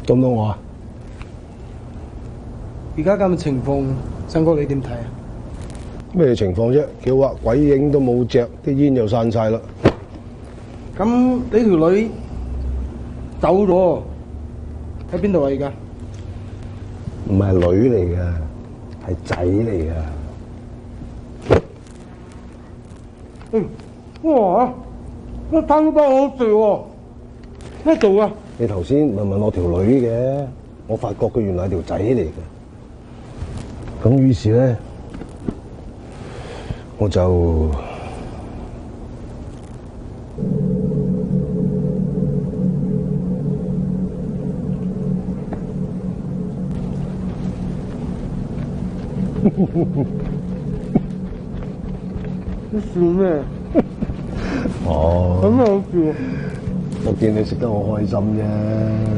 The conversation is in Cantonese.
到唔到我啊？ 而家咁嘅情況，新哥你點睇啊？ 咩情況啫？叫畫鬼影都冇隻，啲煙又散晒啦。 咁你條女走咗，喺邊度啊？而家唔係女嚟嘅，係仔嚟嘅。 哇！我貪包好食喎，咩做啊？ 你頭先問我條女嘅，我發覺佢原來係條仔嚟嘅。咁於是咧，我就你笑咩？ 哦， 咁好笑。 我見你食得好開心啫。